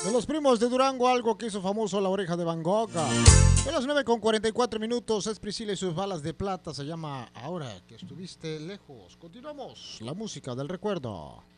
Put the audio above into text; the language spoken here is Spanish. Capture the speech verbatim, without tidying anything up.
De los Primos de Durango, algo que hizo famoso La Oreja de Van Gogh. A las nueve con cuarenta y cuatro minutos, es Priscila y sus balas de plata. Se llama Ahora que estuviste lejos. Continuamos, la música del recuerdo.